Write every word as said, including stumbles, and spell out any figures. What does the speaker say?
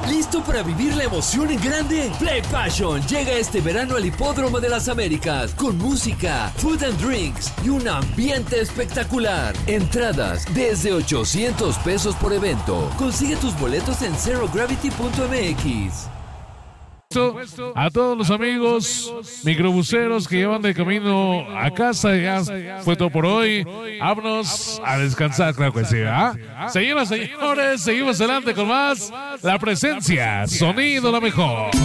¿Listo para vivir la emoción en grande? Play Passion llega este verano al Hipódromo de las Américas con música, food and drinks y un ambiente espectacular. Entradas desde ochocientos pesos por evento. Consigue tus boletos en zero gravity punto m x. A todos los amigos microbuseros que llevan de camino a casa, ya fue todo por hoy. Vámonos a descansar, claro que sí, ¿ah? Señoras, señores, seguimos adelante con más La Presencia, sonido la mejor.